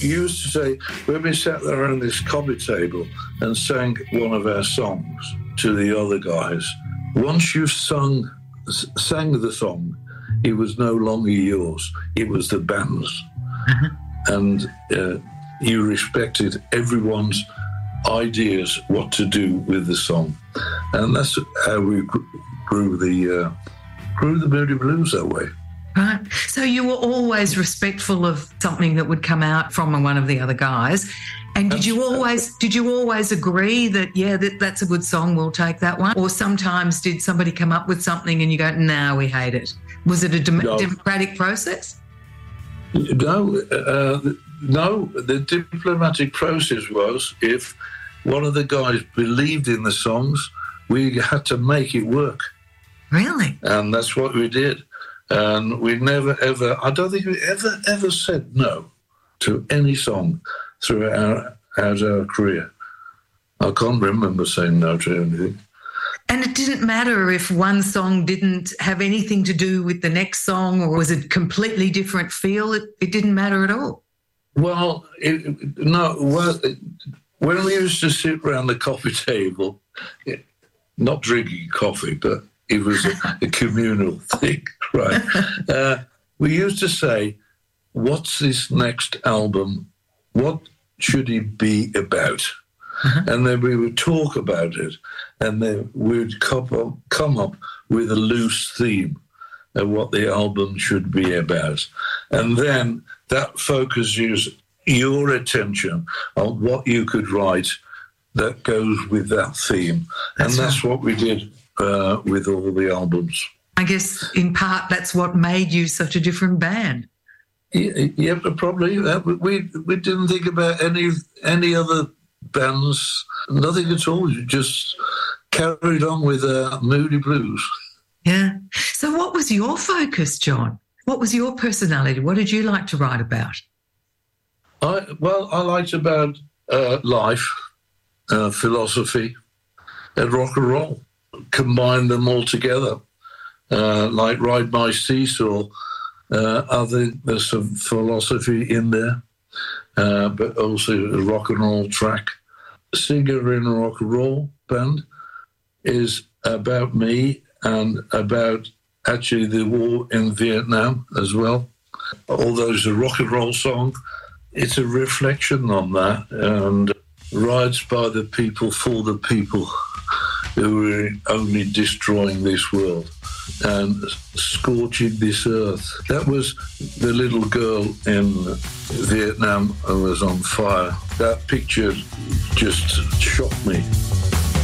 used to say, when we sat there around this coffee table and sang one of our songs to the other guys, once you sang the song, it was no longer yours, it was the band's. And you respected everyone's ideas what to do with the song. And that's how we grew the Moody Blues that way. Right. So you were always respectful of something that would come out from one of the other guys. And did you always agree that, that's a good song, we'll take that one? Or sometimes did somebody come up with something and you go, no, we hate it? Was it a democratic process? No, the diplomatic process was if one of the guys believed in the songs, we had to make it work. Really? And that's what we did. And we never, ever, I don't think we ever said no to any song throughout our career. I can't remember saying no to anything. And it didn't matter if one song didn't have anything to do with the next song, or was it completely different feel? It didn't matter at all. Well, when we used to sit around the coffee table, not drinking coffee, but it was a communal thing, right? We used to say, what's this next album? What should it be about? And then we would talk about it, and then we would come up with a loose theme of what the album should be about. And then that focuses your attention on what you could write that goes with that theme. And that's what we did with all the albums. I guess in part that's what made you such a different band. Yeah, but probably. We didn't think about any other bands, nothing at all. We just carried on with Moody Blues. Yeah. So what was your focus, John? What was your personality? What did you like to write about? I liked about life, philosophy, and rock and roll. Combine them all together, like Ride My Seesaw. I think there's some philosophy in there, but also a rock and roll track. Singer in a rock and roll band is about me and about actually the war in Vietnam as well. Although it's a rock and roll song, it's a reflection on that, and rides by the people for the people who are only destroying this world and scorching this earth. That was the little girl in Vietnam who was on fire. That picture just shocked me.